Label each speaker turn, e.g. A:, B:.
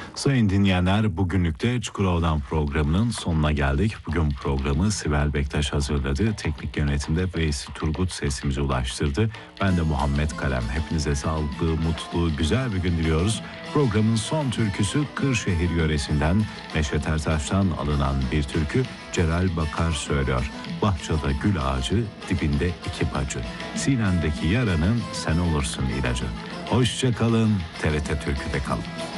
A: Sayın dinleyenler, bugünlük de Çukurova'dan programının sonuna geldik. Bugün programı Sibel Bektaş hazırladı. Teknik yönetimde Veysi Turgut sesimizi ulaştırdı. Ben de Muhammed Kalem. Hepinize sağlıklı, mutlu, güzel bir gün diliyoruz. Programın son türküsü Kırşehir yöresinden Neşet Ertaş'tan alınan bir türkü. Celal Bakar söylüyor. Bahçede gül ağacı, dibinde iki bacı. Sinemdeki yaranın sen olursun ilacı. Hoşça kalın, TRT Türkü'de kalın.